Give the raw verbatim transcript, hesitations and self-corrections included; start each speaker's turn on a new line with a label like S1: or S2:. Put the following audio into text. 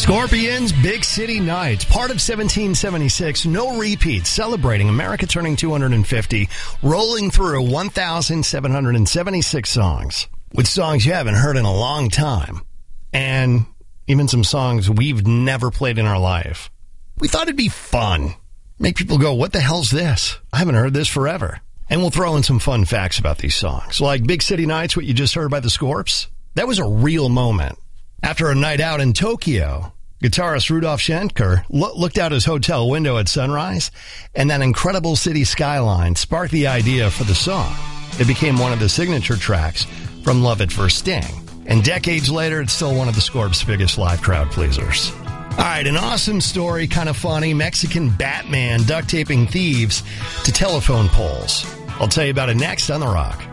S1: Scorpions, Big City Nights, part of seventeen seventy-six, no repeats, celebrating America turning two hundred fifty, rolling through one thousand seven hundred seventy-six songs, with songs you haven't heard in a long time, and even some songs we've never played in our life. We thought it'd be fun. Make people go, what the hell's this? I haven't heard this forever. And we'll throw in some fun facts about these songs. Like Big City Nights, what you just heard by the Scorps. That was a real moment. After a night out in Tokyo, guitarist Rudolf Schenker lo- looked out his hotel window at sunrise, and that incredible city skyline sparked the idea for the song. It became one of the signature tracks from Love at First Sting. And decades later, it's still one of the Scorps' biggest live crowd pleasers. All right, an awesome story, kind of funny. Mexican Batman duct taping thieves to telephone poles. I'll tell you about it next on The Rock.